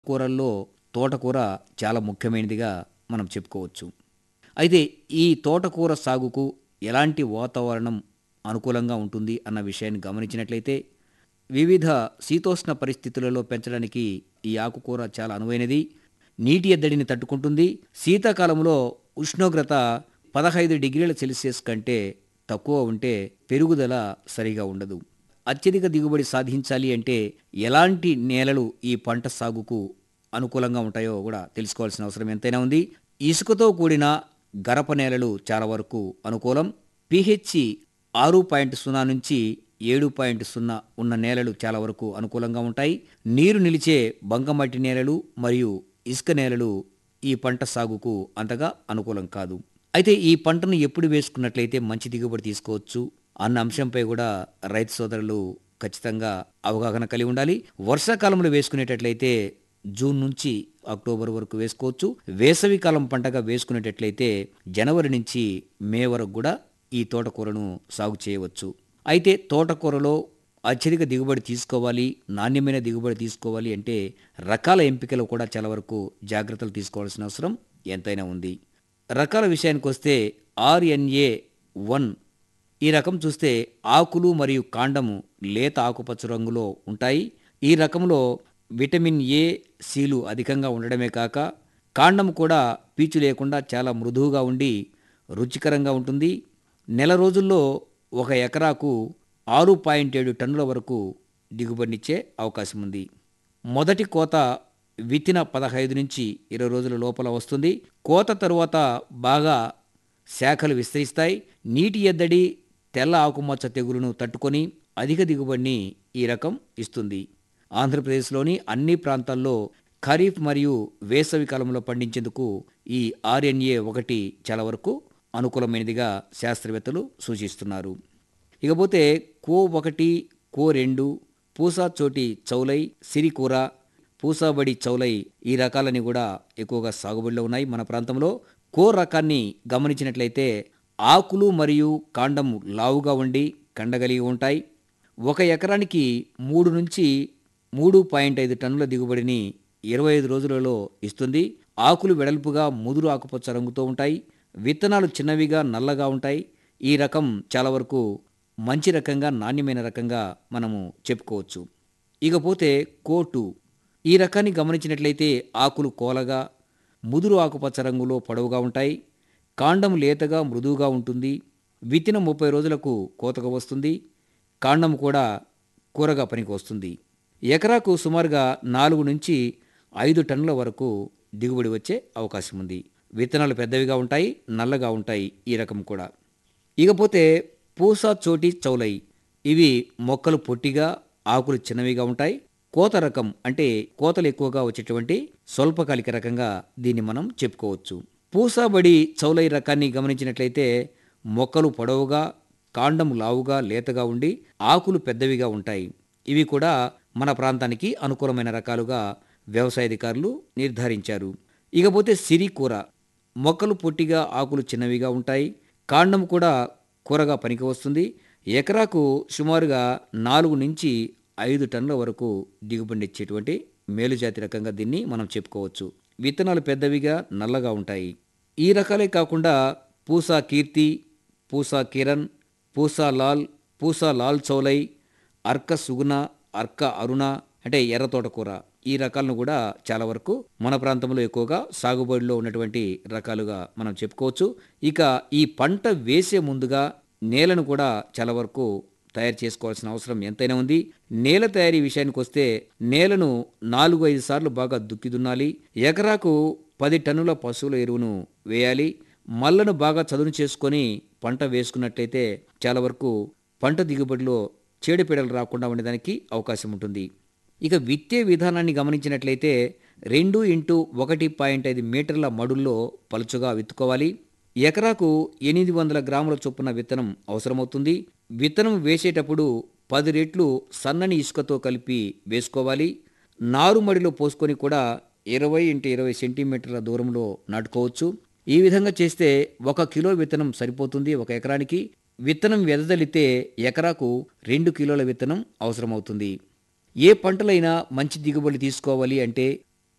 ఆకుకూరల్లో తోటకూర చాలా ముఖ్యమైనదిగా మనం చెప్పుకోవచ్చు. అయితే ఈ తోటకూర సాగుకు ఎలాంటి వాతావరణం అనుకూలంగా ఉంటుంది అన్న విషయాన్ని గమనించినట్లయితే, వివిధ శీతోష్ణ పరిస్థితులలో పెంచడానికి ఈ ఆకుకూర చాలా అనువైనది. నీటి ఎద్దడిని తట్టుకుంటుంది. శీతాకాలంలో ఉష్ణోగ్రత 15 డిగ్రీల సెల్సియస్ కంటే తక్కువ ఉంటే పెరుగుదల సరిగా ఉండదు. అత్యధిక దిగుబడి సాధించాలి అంటే ఎలాంటి నేలలు ఈ పంట సాగుకు అనుకూలంగా ఉంటాయో కూడా తెలుసుకోవాల్సిన అవసరం ఎంతైనా ఉంది. ఇసుకతో కూడిన గరప నేలలు చాలా వరకు అనుకూలం. pH 6.0 నుంచి 7.0 ఉన్న నేలలు చాలా వరకు అనుకూలంగా ఉంటాయి. నీరు నిలిచే బంకమట్టి నేలలు మరియు ఇసుక నేలలు ఈ పంట సాగుకు అంతగా అనుకూలం కాదు. అయితే ఈ పంటను ఎప్పుడు వేసుకున్నట్లయితే మంచి దిగుబడి తీసుకోవచ్చు అన్న అంశంపై కూడా రైతు సోదరులు ఖచ్చితంగా అవగాహన కలిగి ఉండాలి. వర్షాకాలంలో వేసుకునేటట్లయితే జూన్ నుంచి అక్టోబర్ వరకు వేసుకోవచ్చు. వేసవి కాలం పంటగా వేసుకునేటట్లయితే జనవరి నుంచి మే వరకు కూడా ఈ తోటకూరను సాగు చేయవచ్చు. అయితే తోటకూరలో అత్యధిక దిగుబడి తీసుకోవాలి, నాణ్యమైన దిగుబడి తీసుకోవాలి అంటే రకాల ఎంపికలో కూడా చాలా వరకు జాగ్రత్తలు తీసుకోవాల్సిన అవసరం ఎంతైనా ఉంది. రకాల విషయానికి వస్తే RNA-1 ఈ రకం చూస్తే ఆకులు మరియు కాండము లేత ఆకుపచ్చ రంగులో ఉంటాయి. ఈ రకంలో విటమిన్ A, Cలు అధికంగా ఉండడమే కాక కాండం కూడా పీచు లేకుండా చాలా మృదువుగా ఉండి రుచికరంగా ఉంటుంది. నెల రోజుల్లో 1 ఎకరాకు 6.7 టన్నుల వరకు దిగుబడినిచ్చే అవకాశం ఉంది. మొదటి కోత విత్తిన 15 నుంచి 20 రోజుల లోపల వస్తుంది. కోత తరువాత బాగా శాఖలు విస్తరిస్తాయి. నీటి ఎద్దడి, తెల్ల ఆకుమచ్చ తెగులును తట్టుకొని అధిక దిగుబడిని ఈ రకం ఇస్తుంది. ఆంధ్రప్రదేశ్లోని అన్ని ప్రాంతాల్లో ఖరీఫ్ మరియు వేసవి కాలంలో పండించేందుకు ఈ RNA-1 చాలా వరకు అనుకూలమైనదిగా శాస్త్రవేత్తలు సూచిస్తున్నారు. ఇకపోతే కో-1, కో-2, పూసా చోటి చౌలై, సిరికూర, పూసాబడి చౌలై ఈ రకాలని కూడా ఎక్కువగా సాగుబడిలో ఉన్నాయి మన ప్రాంతంలో. కో రకాన్ని గమనించినట్లయితే ఆకులు మరియు కాండం లావుగా ఉండి కండగలిగి ఉంటాయి. 1 ఎకరానికి 3 నుంచి 3.5 టన్నుల దిగుబడిని 25 రోజులలో ఇస్తుంది. ఆకులు వెడల్పుగా ముదురు ఆకుపచ్చ రంగుతో ఉంటాయి. విత్తనాలు చిన్నవిగా నల్లగా ఉంటాయి. ఈ రకం చాలా వరకు మంచి రకంగా, నాణ్యమైన రకంగా మనము చెప్పుకోవచ్చు. ఇకపోతే కో-2 ఈ రకాన్ని గమనించినట్లయితే ఆకులు కోలగా ముదురు ఆకుపచ్చ రంగులో పొడవుగా ఉంటాయి. కాండం లేతగా మృదువుగా ఉంటుంది. విత్తిన 30 రోజులకు కోతకు వస్తుంది. కాండం కూడా కూరగా పనికి వస్తుంది. ఎకరాకు సుమారుగా 4 నుంచి 5 టన్నుల వరకు దిగుబడి వచ్చే అవకాశం ఉంది. విత్తనాలు పెద్దవిగా ఉంటాయి, నల్లగా ఉంటాయి ఈ రకం కూడా. ఇకపోతే పూసా చోటి చౌలై ఇవి మొక్కలు పొట్టిగా, ఆకులు చిన్నవిగా ఉంటాయి. కోత రకం అంటే కోతలు ఎక్కువగా వచ్చేటువంటి స్వల్పకాలిక రకంగా దీన్ని మనం చెప్పుకోవచ్చు. పూసాబడి చౌలై రకాన్ని గమనించినట్లయితే మొక్కలు పొడవుగా, కాండం లావుగా లేతగా ఉండి ఆకులు పెద్దవిగా ఉంటాయి. ఇవి కూడా మన ప్రాంతానికి అనుకూలమైన రకాలుగా వ్యవసాయాధికారులు నిర్ధారించారు. ఇకపోతే సిరికూర మొక్కలు పొట్టిగా, ఆకులు చిన్నవిగా ఉంటాయి. కాండం కూడా కూరగా పనికి వస్తుంది. ఎకరాకు సుమారుగా 4 నుంచి 5 టన్నుల వరకు దిగుబడినిచ్చేటువంటి మేలుజాతి రకంగా దీన్ని మనం చెప్పుకోవచ్చు. విత్తనాలు పెద్దవిగా, నల్లగా ఉంటాయి. ఈ రకాలే కాకుండా పూసా కీర్తి, పూసా కిరణ్, పూసా లాల్, పూసా లాల్ చౌలై, అర్క సుగుణ, అర్క అరుణ అంటే ఎర్ర తోటకూర ఈ రకాలను కూడా చాలా వరకు మన ప్రాంతంలో ఎక్కువగా సాగుబడిలో ఉన్నటువంటి రకాలుగా మనం చెప్పుకోవచ్చు. ఇక ఈ పంట వేసే ముందుగా నేలను కూడా చాలా వరకు తయారు చేసుకోవాల్సిన అవసరం ఎంతైనా ఉంది. నేల తయారీ విషయానికి వస్తే నేలను 4-5 సార్లు బాగా దుక్కి దున్నాలి. ఎకరాకు 10 టన్నుల పశువుల ఎరువును వేయాలి. మళ్ళను బాగా చదును చేసుకొని పంట వేసుకున్నట్లయితే చాలా వరకు పంట దిగుబడిలో చీడపీడలు రాకుండా ఉండడానికి అవకాశం ఉంటుంది. ఇక విత్తే విధానాన్ని గమనించినట్లయితే 2x1.5 మీటర్ల మడుల్లో పలుచగా విత్తుకోవాలి. ఎకరాకు 800 గ్రాముల చొప్పున విత్తనం అవసరమవుతుంది. విత్తనం వేసేటప్పుడు 10 రెట్లు సన్నని ఇసుకతో కలిపి వేసుకోవాలి. నారుమడిలో పోసుకొని కూడా 20x20 సెంటీమీటర్ల దూరంలో నాటుకోవచ్చు. ఈ విధంగా చేస్తే 1 కిలో విత్తనం సరిపోతుంది 1 ఎకరానికి. విత్తనం వెదజల్లితే ఎకరాకు 2 కిలోల విత్తనం అవసరమవుతుంది. ఏ పంటలైనా మంచి దిగుబడి తీసుకోవాలి అంటే